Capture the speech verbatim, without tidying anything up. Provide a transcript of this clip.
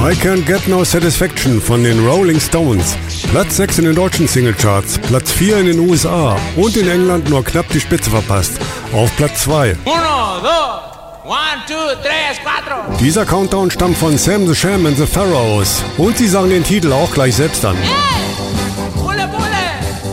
I Can't Get No Satisfaction von den Rolling Stones. Platz sechs in den deutschen Singlecharts, Platz vier in den U S A und in England nur knapp die Spitze verpasst. Auf Platz zwei. Uno, dos, one, two, tres, cuatro. Dieser Countdown stammt von Sam the Sham and the Pharaohs und sie sagen den Titel auch gleich selbst an. Hey!